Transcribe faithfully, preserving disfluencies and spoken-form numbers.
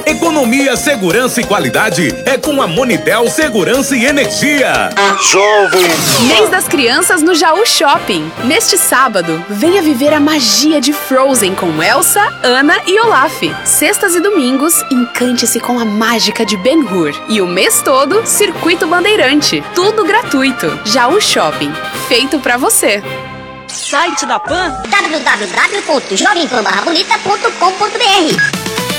Economia, segurança e qualidade é com a Monitel Segurança e Energia. Jovem. Mês das Crianças no Jaú Shopping. Neste sábado, venha viver a magia de Frozen com Elsa, Anna e Olaf. Sextas e domingos, encante-se com a mágica de Ben-Hur. E o mês todo, Circuito Bandeirante. Tudo gratuito. Jaú Shopping. Feito pra você. Site da Pan w w w ponto jovem pan barra bonita ponto com ponto b r